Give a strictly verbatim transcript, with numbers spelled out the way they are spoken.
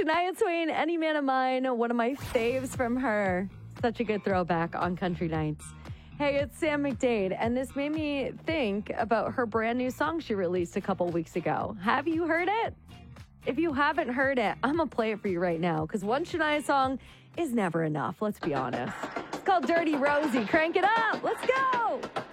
Shania Twain, Any Man of Mine, one of my faves from her. Such a good throwback on Country Nights. Hey, it's Sam McDade, and this made me think about her brand new song she released a couple weeks ago. Have you heard it? If you haven't heard it, I'm going to play it for you right now, because one Shania song is never enough, let's be honest. It's called Dirty Rosie. Crank it up. Let's go.